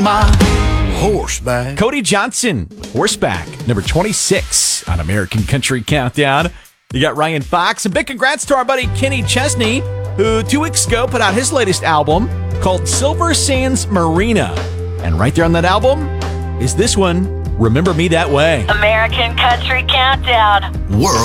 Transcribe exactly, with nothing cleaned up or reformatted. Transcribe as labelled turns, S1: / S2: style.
S1: My horseback.
S2: Cody Johnson, Horseback, number twenty-six on American Country Countdown. You got Ryan Fox. And big congrats to our buddy Kenny Chesney, who two weeks ago put out his latest album called Silver Sands Marina. And right there on that album is this one, Remember Me That Way.
S3: American Country Countdown.
S1: World.